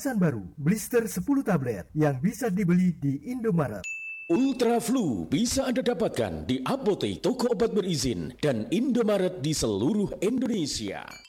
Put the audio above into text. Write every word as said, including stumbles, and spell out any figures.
kemasan baru, blister sepuluh tablet yang bisa dibeli di Indomaret. Ultra Flu bisa Anda dapatkan di apotek, toko obat berizin, dan Indomaret di seluruh Indonesia.